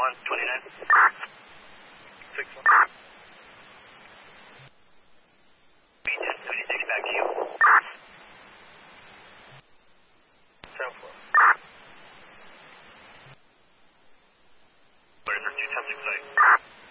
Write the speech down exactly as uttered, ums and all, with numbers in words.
one, twenty-nine. six one. B ten twenty-six back to you. seven four. Where's our two subject site?